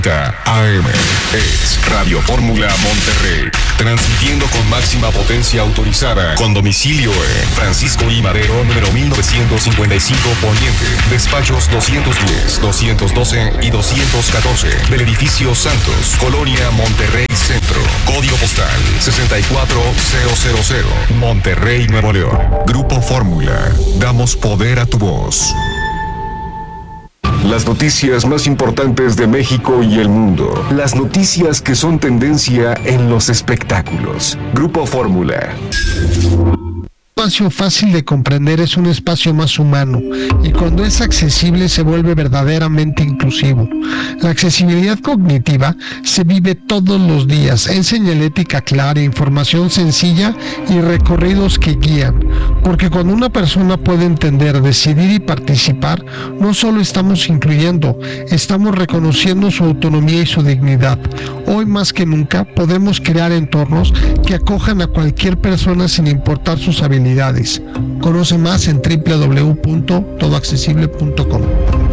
AM es Radio Fórmula Monterrey, transmitiendo con máxima potencia autorizada, con domicilio en Francisco I. Madero, número 1955 Poniente, despachos 210, 212 y 214 del edificio Santos, Colonia Monterrey Centro, código postal 64000, Monterrey, Nuevo León. Grupo Fórmula, damos poder a tu voz. Las noticias más importantes de México y el mundo. Las noticias que son tendencia en los espectáculos. Grupo Fórmula. Un espacio fácil de comprender es un espacio más humano, y cuando es accesible se vuelve verdaderamente inclusivo. La accesibilidad cognitiva se vive todos los días, en señalética clara, información sencilla y recorridos que guían, porque cuando una persona puede entender, decidir y participar, no solo estamos incluyendo, estamos reconociendo su autonomía y su dignidad. Hoy más que nunca podemos crear entornos que acojan a cualquier persona sin importar sus habilidades. Conoce más en www.todoaccesible.com.